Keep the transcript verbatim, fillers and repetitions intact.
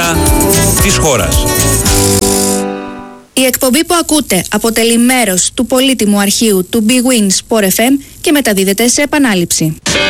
νέα της χώρας. Η εκπομπή που ακούτε αποτελεί μέρος του πολύτιμου αρχείου του Big Win Sport εφ εμ και μεταδίδεται σε επανάληψη.